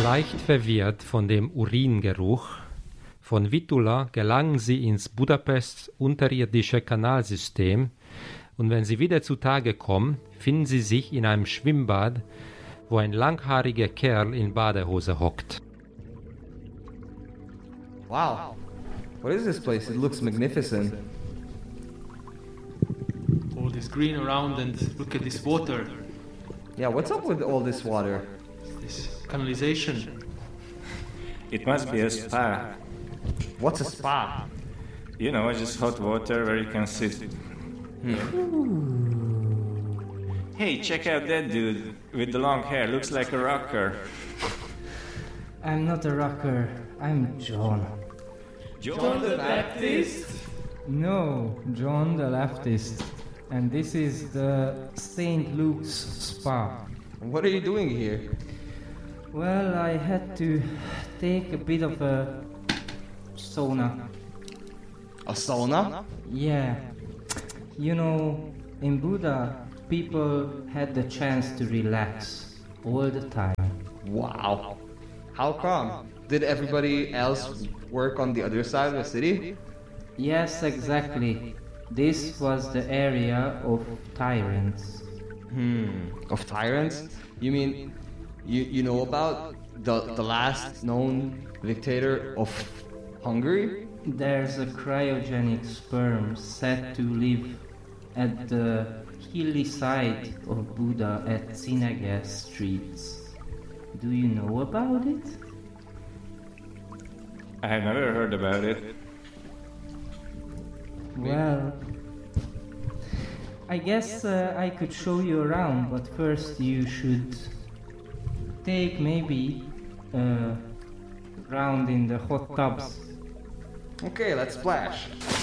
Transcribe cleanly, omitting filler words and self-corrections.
Leicht verwirrt von dem Uringeruch von Vitula gelangen sie ins Budapests unterirdische Kanalsystem und wenn sie wieder zutage kommen, finden sie sich in einem Schwimmbad, wo ein langhaariger Kerl in Badehose hockt. Wow. What is this place? It looks magnificent. All this green around and look at this water. Yeah, what's up with all this water? This canalization. It must be a spa. What's a spa? You know, just hot water where you can sit. Hey, check out that dude with the long hair. Looks like a rocker. I'm not a rocker. I'm John. John the Baptist? No, John the leftist. And this is the St. Luke's Spa. What are you doing here? Well, I had to take a bit of a sauna. A sauna? Yeah. You know, in Buddha, people had the chance to relax all the time. Wow. How come? Did everybody else work on the other side of the city? Yes, exactly. This was the area of tyrants. Of tyrants? You mean you know about the last known dictator of Hungary? There's a cryogenic sperm said to live at the hilly side of Buddha at Sinagas streets. Do you know about it? I have never heard about it. Well, I guess I could show you around, but first you should take maybe a round in the hot tubs. Okay, let's splash.